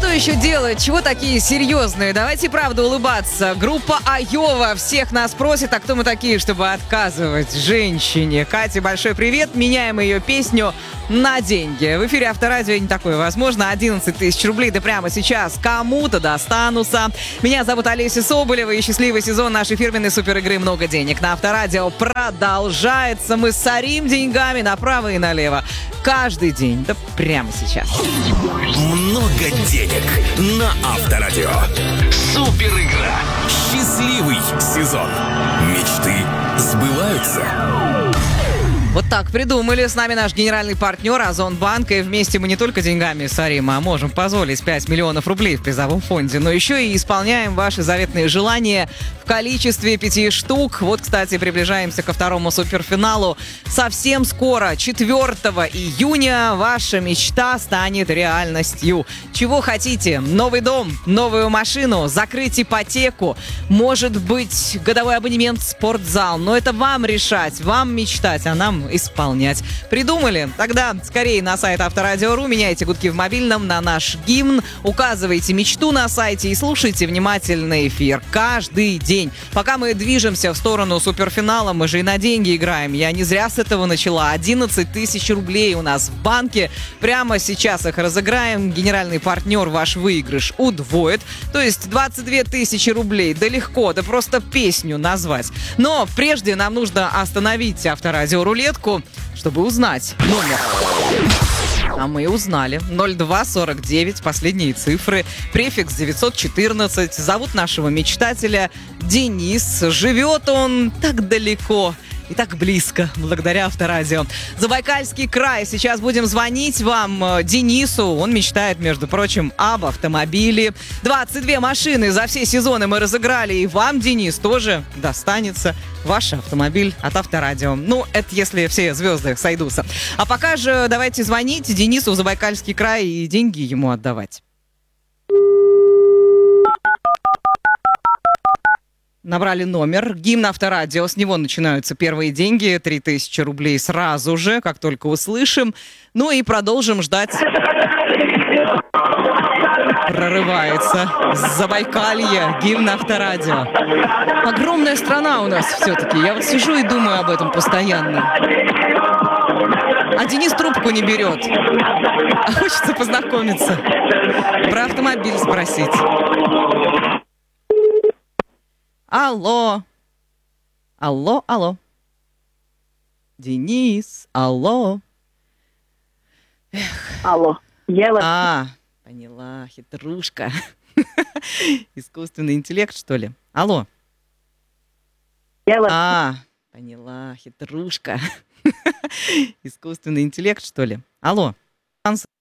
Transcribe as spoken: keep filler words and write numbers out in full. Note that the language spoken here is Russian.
что еще делать? Чего такие серьезные? Давайте правда улыбаться. Группа Айова всех нас просит, а кто мы такие, чтобы отказывать женщине? Кате, большой привет. Меняем ее песню на деньги. В эфире Авторадио не такое возможно. одиннадцать тысяч рублей, да прямо сейчас кому-то достанутся. Меня зовут Олеся Соболева, и счастливый сезон нашей фирменной суперигры «Много денег» на Авторадио продолжается. Мы сорим деньгами направо и налево. Каждый день, да прямо сейчас. Много денег на Авторадио. Супер игра. Счастливый сезон. Мечты сбываются. Вот так придумали. С нами наш генеральный партнер Озонбанк. И вместе мы не только деньгами сорим, а можем позволить пять миллионов рублей в призовом фонде, но еще и исполняем ваши заветные желания в количестве пяти штук. Вот, кстати, приближаемся ко второму суперфиналу. Совсем скоро, четвёртого июня, ваша мечта станет реальностью. Чего хотите? Новый дом, новую машину, закрыть ипотеку, может быть, годовой абонемент в спортзал. Но это вам решать, вам мечтать, а нам исполнять. Придумали? Тогда скорее на сайт Авторадио точка ру, меняйте гудки в мобильном на наш гимн, указывайте мечту на сайте и слушайте внимательно эфир каждый день. Пока мы движемся в сторону суперфинала, мы же и на деньги играем. Я не зря с этого начала. одиннадцать тысяч рублей у нас в банке. Прямо сейчас их разыграем. Генеральный партнер ваш выигрыш удвоит. То есть двадцать две тысячи рублей. Да легко, да просто песню назвать. Но прежде нам нужно остановить Авторадио рулетку, чтобы узнать номер. А мы узнали. ноль два сорок девять, последние цифры, префикс девятьсот четырнадцать. Зовут нашего мечтателя Денис. Живет он так далеко и так близко, благодаря Авторадио. Забайкальский край. Сейчас будем звонить вам, Денису. Он мечтает, между прочим, об автомобиле. двадцать две машины за все сезоны мы разыграли. И вам, Денис, тоже достанется ваш автомобиль от Авторадио. Ну, это если все звезды сойдутся. А пока же давайте звонить Денису в Забайкальский край и деньги ему отдавать. Набрали номер. Гимн Авторадио. С него начинаются первые деньги. три тысячи рублей сразу же, как только услышим. Ну и продолжим ждать. Прорывается Забайкалье. Гимн Авторадио. Огромная страна у нас все-таки. Я вот сижу и думаю об этом постоянно. А Денис трубку не берет. А хочется познакомиться. Про автомобиль спросить. Алло. Алло, алло. Денис, алло. Эх. Алло. Ева. А, поняла, хитрушка. Искусственный интеллект, что ли? Алло. Ева. А, поняла, хитрушка. Искусственный интеллект, что ли? Алло.